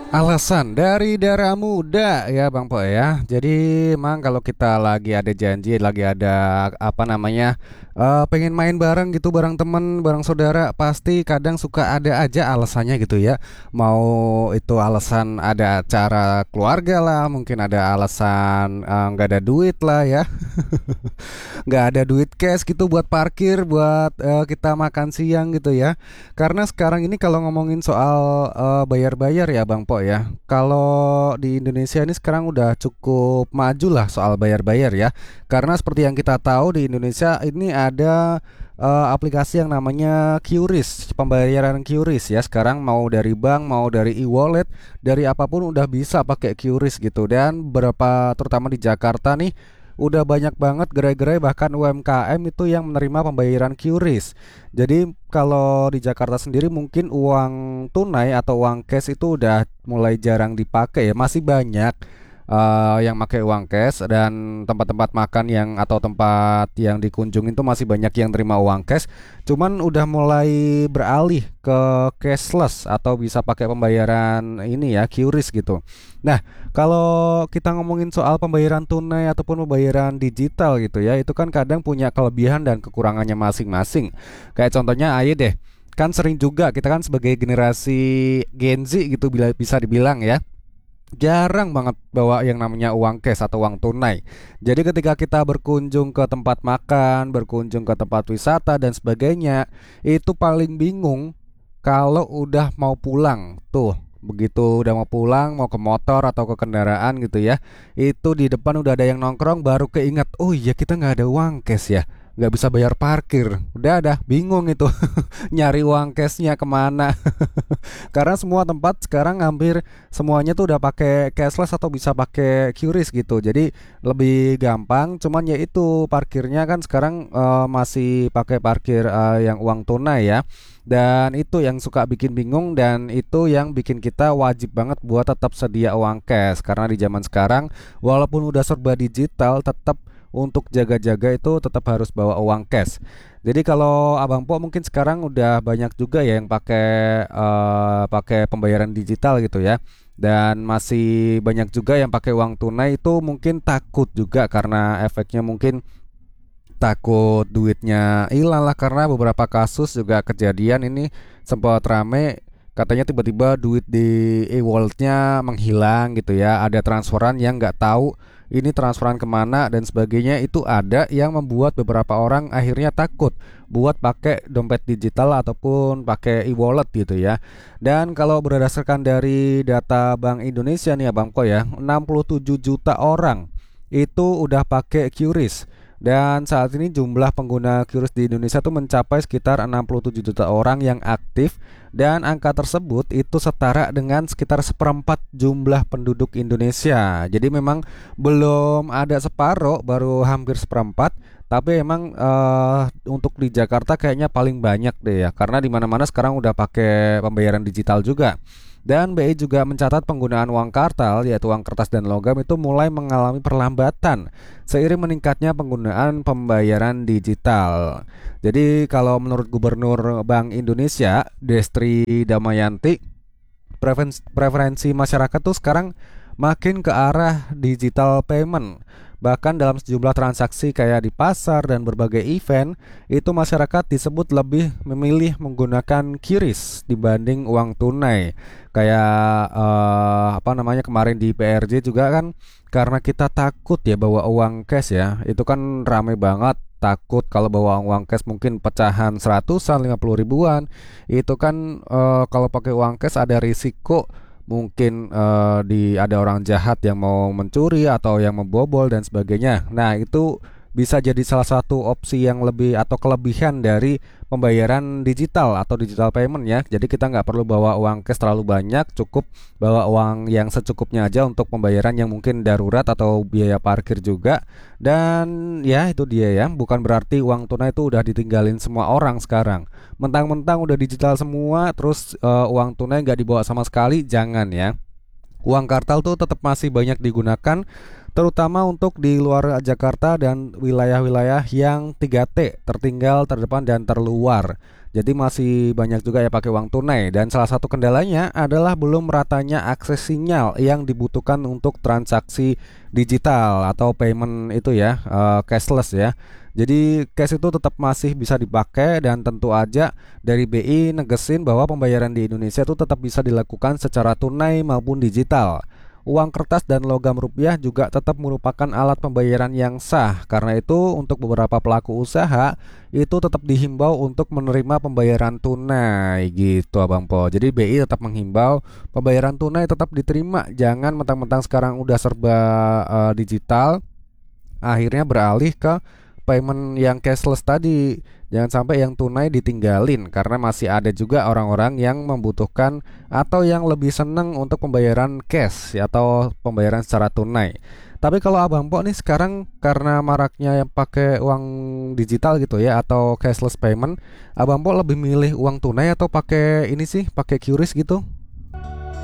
Alasan dari darah muda ya Bang Po ya. Jadi emang kalau kita lagi ada janji, lagi ada apa namanya, pengen main bareng gitu, bareng temen, bareng saudara, pasti kadang suka ada aja alasannya gitu ya. Mau itu alasan ada acara keluarga lah, mungkin ada alasan nggak ada duit lah ya. Nggak ada duit cash gitu buat parkir, buat kita makan siang gitu ya. Karena sekarang ini kalau ngomongin soal bayar-bayar ya Bang Po ya. Kalau di Indonesia ini sekarang udah cukup maju lah soal bayar-bayar ya. Karena seperti yang kita tahu di Indonesia ini ada aplikasi yang namanya QRIS, pembayaran QRIS ya. Sekarang mau dari bank, mau dari e-wallet, dari apapun udah bisa pakai QRIS gitu. Dan beberapa terutama di Jakarta nih udah banyak banget gerai-gerai bahkan UMKM itu yang menerima pembayaran QRIS. Jadi kalau di Jakarta sendiri mungkin uang tunai atau uang cash itu udah mulai jarang dipakai ya. Masih banyak yang pakai uang cash, dan tempat-tempat makan yang atau tempat yang dikunjungin tuh masih banyak yang terima uang cash. Cuman udah mulai beralih ke cashless atau bisa pakai pembayaran ini ya QRIS gitu. Nah, kalau kita ngomongin soal pembayaran tunai ataupun pembayaran digital gitu ya, itu kan kadang punya kelebihan dan kekurangannya masing-masing. Kayak contohnya aja deh, kan sering juga kita kan sebagai generasi Gen Z gitu bisa dibilang ya, jarang banget bawa yang namanya uang cash atau uang tunai. Jadi ketika kita berkunjung ke tempat makan, berkunjung ke tempat wisata dan sebagainya, itu paling bingung kalau udah mau pulang tuh. Begitu udah mau pulang, mau ke motor atau ke kendaraan gitu ya, itu di depan udah ada yang nongkrong, baru keinget, oh iya kita nggak ada uang cash ya, nggak bisa bayar parkir. Udah ada bingung itu nyari uang cashnya kemana. Karena semua tempat sekarang hampir semuanya tuh udah pakai cashless atau bisa pakai QRIS gitu. Jadi lebih gampang. Cuman ya itu parkirnya kan sekarang masih pakai parkir yang uang tunai ya. Dan itu yang suka bikin bingung, dan itu yang bikin kita wajib banget buat tetap sedia uang cash. Karena di zaman sekarang walaupun udah serba digital, tetap untuk jaga-jaga itu tetap harus bawa uang cash. Jadi kalau Abang Po mungkin sekarang udah banyak juga ya yang pakai pembayaran digital gitu ya. Dan masih banyak juga yang pakai uang tunai, itu mungkin takut juga karena efeknya mungkin takut duitnya hilang lah, karena beberapa kasus juga kejadian ini sempat rame, katanya tiba-tiba duit di e-walletnya menghilang gitu ya, ada transferan yang nggak tahu ini transferan kemana dan sebagainya. Itu ada yang membuat beberapa orang akhirnya takut buat pakai dompet digital ataupun pakai e-wallet gitu ya. Dan kalau berdasarkan dari data Bank Indonesia nih ya Bang Ko ya, 67 juta orang itu udah pakai QRIS. Dan saat ini jumlah pengguna QRIS di Indonesia tuh mencapai sekitar 67 juta orang yang aktif, dan angka tersebut itu setara dengan sekitar seperempat jumlah penduduk Indonesia. Jadi memang belum ada separuh, baru hampir seperempat. Tapi emang untuk di Jakarta kayaknya paling banyak deh ya, karena di mana-mana sekarang udah pakai pembayaran digital juga. Dan BI juga mencatat penggunaan uang kartal, yaitu uang kertas dan logam, itu mulai mengalami perlambatan seiring meningkatnya penggunaan pembayaran digital. Jadi kalau menurut Gubernur Bank Indonesia, Destri Damayanti, preferensi masyarakat tuh sekarang makin ke arah digital payment. Bahkan dalam sejumlah transaksi kayak di pasar dan berbagai event, itu masyarakat disebut lebih memilih menggunakan QRIS dibanding uang tunai. Kayak apa namanya, kemarin di PRJ juga kan, karena kita takut ya bawa uang cash ya. Itu kan rame banget, takut kalau bawa uang cash mungkin pecahan seratusan, 50 ribuan. Itu kan kalau pakai uang cash ada risiko mungkin ada orang jahat yang mau mencuri atau yang membobol dan sebagainya. Nah, itu bisa jadi salah satu opsi yang lebih atau kelebihan dari pembayaran digital atau digital payment ya. Jadi kita nggak perlu bawa uang cash terlalu banyak, cukup bawa uang yang secukupnya aja untuk pembayaran yang mungkin darurat atau biaya parkir juga. Dan ya itu dia ya, bukan berarti uang tunai itu udah ditinggalin semua orang sekarang. Mentang-mentang udah digital semua, terus uang tunai nggak dibawa sama sekali, jangan ya. Uang kartal tuh tetap masih banyak digunakan, terutama untuk di luar Jakarta dan wilayah-wilayah yang 3T, tertinggal, terdepan, dan terluar. Jadi masih banyak juga ya pakai uang tunai, dan salah satu kendalanya adalah belum meratanya akses sinyal yang dibutuhkan untuk transaksi digital atau payment itu ya, cashless ya. Jadi cash itu tetap masih bisa dipakai, dan tentu aja dari BI negesin bahwa pembayaran di Indonesia itu tetap bisa dilakukan secara tunai maupun digital. Uang kertas dan logam rupiah juga tetap merupakan alat pembayaran yang sah. Karena itu untuk beberapa pelaku usaha itu tetap dihimbau untuk menerima pembayaran tunai gitu Abang Po. Jadi BI tetap menghimbau pembayaran tunai tetap diterima. Jangan mentang-mentang sekarang udah serba digital akhirnya beralih ke payment yang cashless tadi. Jangan sampai yang tunai ditinggalin, karena masih ada juga orang-orang yang membutuhkan atau yang lebih seneng untuk pembayaran cash ya, atau pembayaran secara tunai. Tapi kalau Abang Po nih sekarang karena maraknya yang pakai uang digital gitu ya, atau cashless payment, Abang Po lebih milih uang tunai atau pakai ini sih, pakai QRIS gitu?